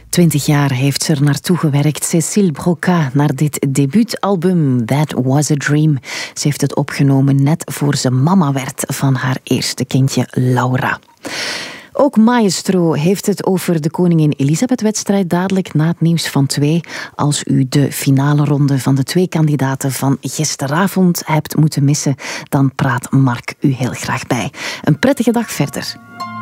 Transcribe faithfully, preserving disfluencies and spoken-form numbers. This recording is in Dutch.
Twintig jaar heeft ze er naartoe gewerkt, Cécile Broca, naar dit debuutalbum That Was a Dream. Ze heeft het opgenomen net voor ze mama werd van haar eerste kindje Laura. Ook Maestro heeft het over de Koningin Elisabeth-wedstrijd dadelijk na het nieuws van twee. Als u de finale ronde van de twee kandidaten van gisteravond hebt moeten missen, dan praat Mark u heel graag bij. Een prettige dag verder.